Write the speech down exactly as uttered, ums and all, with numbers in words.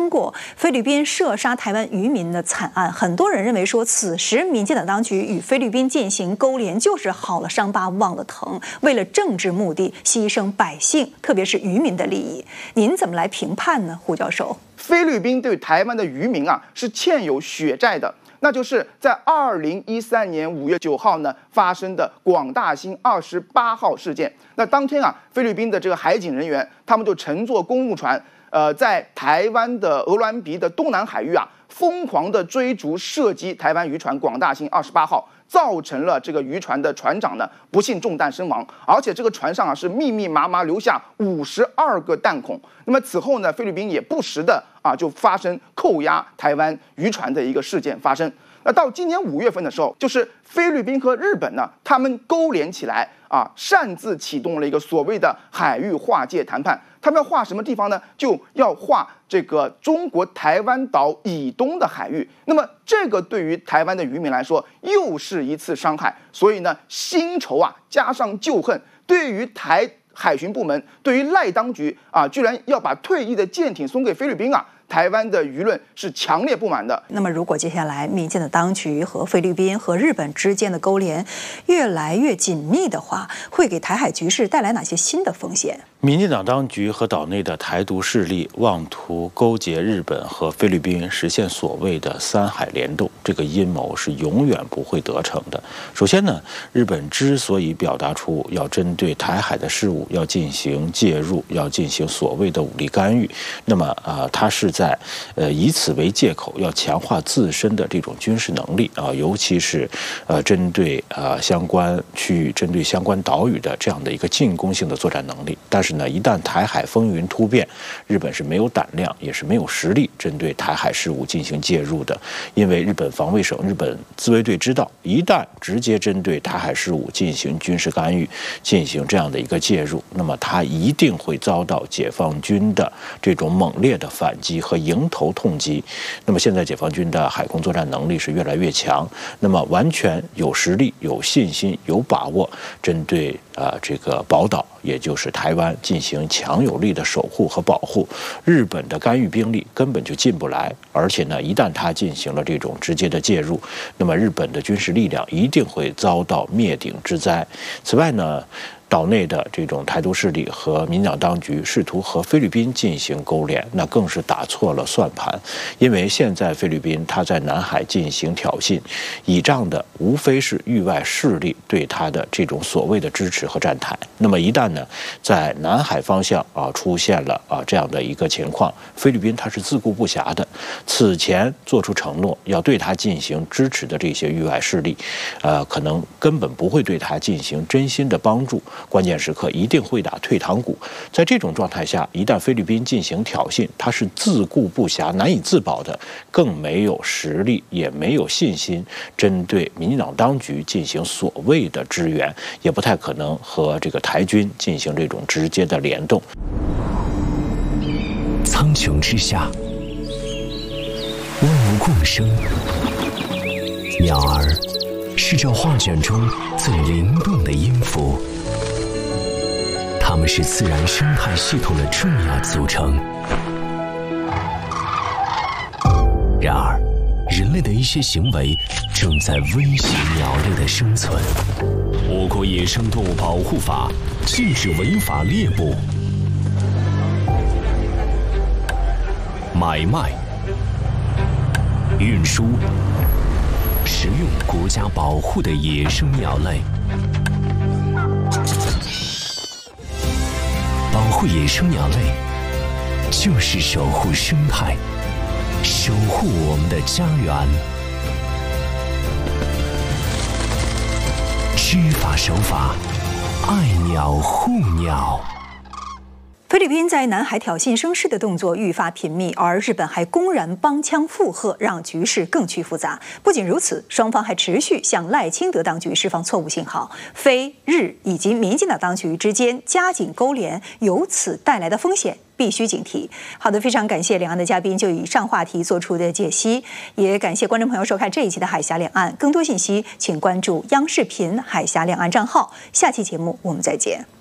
过菲律宾射杀台湾渔民的惨案，很多人认为说，此时民进党当局与菲律宾进行勾连，就是好了伤疤忘了疼，为了政治目的牺牲百姓，特别是渔民的利益。您怎么来评判呢，胡教授？ 菲律宾对台湾的渔民啊是欠有血债的。那就是在二零一三年五月九号呢发生的广大兴二十八号事件。那当天啊，菲律宾的这个海警人员，他们就乘坐公务船，呃，在台湾的鹅銮鼻的东南海域啊，疯狂的追逐射击台湾渔船广大兴二十八号。造成了这个渔船的船长呢不幸中弹身亡，而且这个船上啊是密密麻麻留下五十二个弹孔。那么此后呢，菲律宾也不时的啊就发生扣押台湾渔船的一个事件发生。那到今年五月份的时候，就是菲律宾和日本呢，他们勾连起来啊，擅自启动了一个所谓的海域划界谈判。他们要划什么地方呢？就要划这个中国台湾岛以东的海域。那么这个对于台湾的渔民来说，又是一次伤害。所以呢，新仇啊加上旧恨，对于台海巡部门，对于赖当局啊，居然要把退役的舰艇送给菲律宾啊！台湾的舆论是强烈不满的。 那么，如果接下来民进的当局和菲律宾和日本之间的勾连越来越紧密的话，会给台海局势带来哪些新的风险？ 民进党当局和岛内的台独势力妄图勾结日本和菲律宾，实现所谓的三海联动，这个阴谋是永远不会得逞的。首先呢，日本之所以表达出要针对台海的事务要进行介入，要进行所谓的武力干预，那么啊、呃，它是在呃以此为借口，要强化自身的这种军事能力啊、呃，尤其是呃针对呃相关区域、针对相关岛屿的这样的一个进攻性的作战能力。但是呢，一旦台海风云突变，日本是没有胆量，也是没有实力针对台海事务进行介入的。因为日本防卫省、日本自卫队知道，一旦直接针对台海事务进行军事干预、进行这样的一个介入，那么它一定会遭到解放军的这种猛烈的反击和迎头痛击。那么现在解放军的海空作战能力是越来越强，那么完全有实力、有信心、有把握针对啊、呃、这个宝岛，也就是台湾进行强有力的守护和保护。日本的干预兵力根本就进不来，而且呢，一旦他进行了这种直接的介入，那么日本的军事力量一定会遭到灭顶之灾。此外呢，岛内的这种台独势力和民进党当局试图和菲律宾进行勾连，那更是打错了算盘。因为现在菲律宾它在南海进行挑衅，倚仗的无非是域外势力对它的这种所谓的支持和站台。那么一旦呢，在南海方向啊出现了啊这样的一个情况，菲律宾它是自顾不暇的。此前做出承诺要对它进行支持的这些域外势力，呃，可能根本不会对它进行真心的帮助。关键时刻一定会打退堂鼓。在这种状态下，一旦菲律宾进行挑衅，它是自顾不暇、难以自保的，更没有实力，也没有信心针对民进党当局进行所谓的支援，也不太可能和这个台军进行这种直接的联动。 苍穹之下，万物共生，鸟儿是这画卷中最灵动的音符。它们是自然生态系统的重要组成。然而，人类的一些行为正在威胁鸟类的生存。我国野生动物保护法禁止违法猎捕、买卖、运输、食用国家保护的野生鸟类。保护野生鸟类，就是守护生态，守护我们的家园。知法守法，爱鸟护鸟。 菲律宾在南海挑衅生事的动作愈发频密，而日本还公然帮腔附和，让局势更趋复杂。不仅如此，双方还持续向赖清德当局释放错误信号，菲日以及民进党当局之间加紧勾连，由此带来的风险必须警惕。好的，非常感谢两岸的嘉宾就以上话题做出的解析，也感谢观众朋友收看这一期的海峡两岸。更多信息请关注央视频海峡两岸账号。下期节目我们再见。